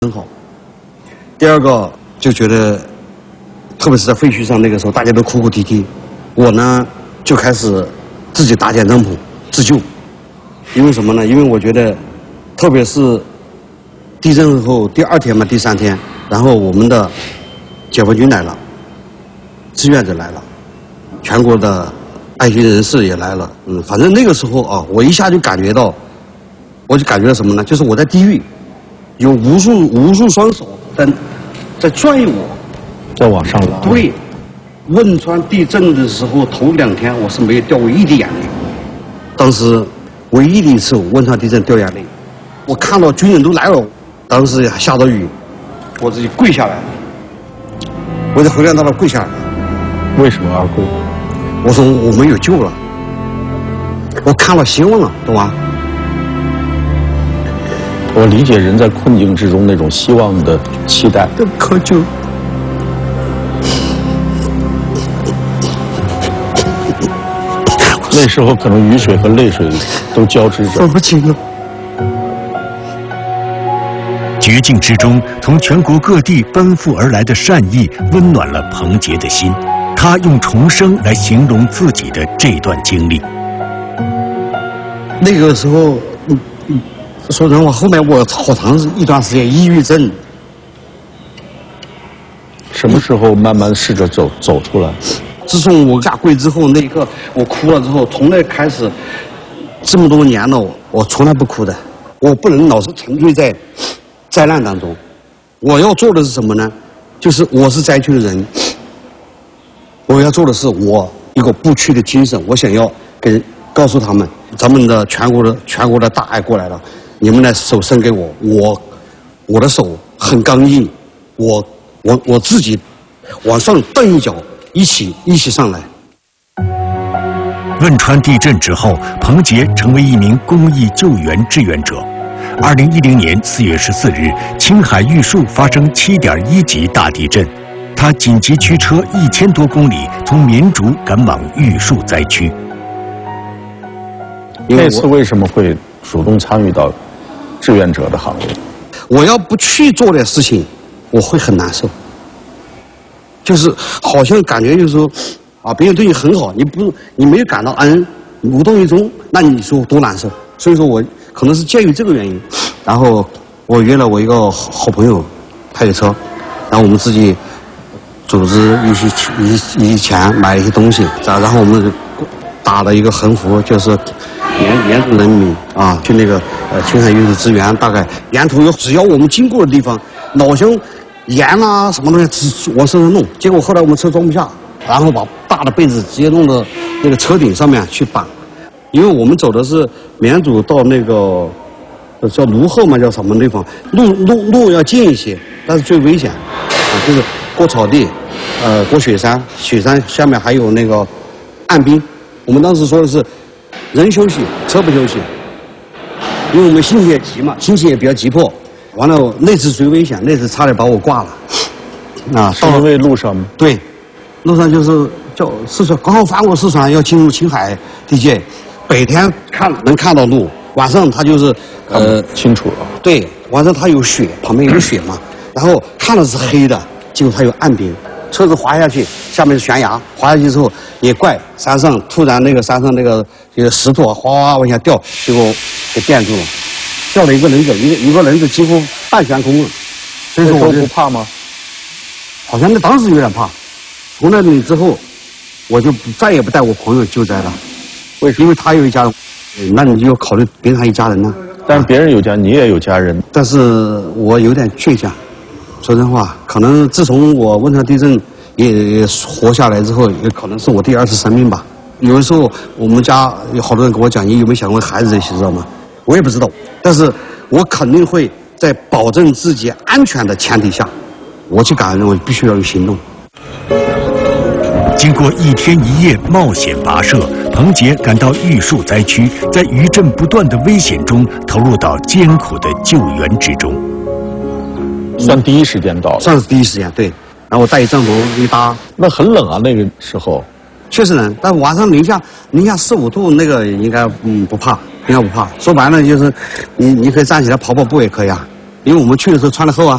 很好。第二个就觉得，特别是在废墟上那个时候，大家都哭哭啼啼，我呢就开始自己搭建帐篷自救。因为什么呢？因为我觉得，特别是地震后第2天嘛，第3天，然后我们的解放军来了，志愿者来了，全国的爱心人士也来了。反正那个时候啊，我一下就感觉到，我就感觉到什么呢？就是我在地狱，有无数双手在拽我， 在往上拉。 对，汶川地震的时候头2天我是没有掉过一滴眼泪，当时唯一的一次汶川地震掉眼泪，我看到军人都来了，当时下着雨，我自己跪下来了，我在回廊道那跪下来了。 为什么而跪？ 我说我们有救了，我看到希望了，懂吗？ 我理解人在困境之中那种希望的期待。 可救。 那时候可能雨水和泪水都交织着。 分不清了。 绝境之中，从全国各地奔赴而来的善意，温暖了彭杰的心。他用重生来形容自己的这段经历。 那个时候，说实话，后面我好长一段时间抑郁症。 什么时候慢慢试着走出来？ 自从我下跪之后，那一刻我哭了之后，从那开始，这么多年了，我从来不哭的。我不能老是沉醉在灾难当中。我要做的是什么呢？就是我是灾区的人，我要做的是我一个不屈的精神。我想要告诉他们，咱们的全国的大爱过来了，你们的手伸给我，我的手很刚硬，我自己往上蹬一脚。一起上来。 汶川地震之后，彭杰成为一名公益救援志愿者。2010年4月14日，青海玉树发生7.1级大地震，他紧急驱车1000多公里，从绵竹赶往玉树灾区。 那次为什么会主动参与到志愿者的行列？ 我要不去做点事情，我会很难受。就是好像感觉就是说，啊，别人对你很好，你没有感到恩，无动于衷，那你说多难受。所以说我可能是鉴于这个原因，然后我约了我一个好朋友，他有车，然后我们自己组织一些钱买一些东西，然后我们打了一个横幅，就是沿途人民啊去那个青海玉树支援，大概沿途只要我们经过的地方，老乡。盐啊，什么东西往身上弄，结果后来我们车装不下，然后把大的被子直接弄到那个车顶上面去绑，因为我们走的是绵竹到那个叫卢后嘛，叫什么地方，路要近一些，但是最危险就是过草地，过雪山，雪山下面还有那个岸冰。我们当时说的是人休息，车不休息，因为我们心情也急嘛，心情也比较急迫。完了，那次最危险，那次差点把我挂了。啊， 是因为路上吗？ 对，路上就是叫四川，刚好翻过四川要进入青海地界，白天能看到路，晚上它就是清楚了。 对，晚上它有雪，旁边有雪嘛，然后看的是黑的，结果它有岸冰，车子滑下去，下面是悬崖，滑下去之后也怪山上突然那个山上那个石头哗哗往下掉，结果给垫住了。掉了一个人子，一个人子几乎半悬空了，所以说我不怕吗？ 好像当时有点怕。从那里之后，我就再也不带我朋友救灾了。为什么？因为他有一家人，那你就考虑别人还一家人呢。 但是别人有家，你也有家人。 但是我有点倔强，说真话，可能自从我汶川地震也活下来之后，也可能是我第2次生命吧。有的时候我们家有好多人跟我讲，你有没有想过孩子这些，知道吗？我也不知道，但是我肯定会在保证自己安全的前提下，我去感恩，我必须要有行动。 经过1天1夜冒险跋涉，彭杰赶到玉树灾区，在余震不断的危险中，投入到艰苦的救援之中。 算第一时间到了， 算是第一时间，对。然后我带一帐篷一搭， 那很冷啊，那个时候。 确实冷，但晚上零下4、5度，那个应该不怕。应该不怕，说白了就是，你可以站起来跑跑步也可以啊。 因为我们去的时候穿的厚啊。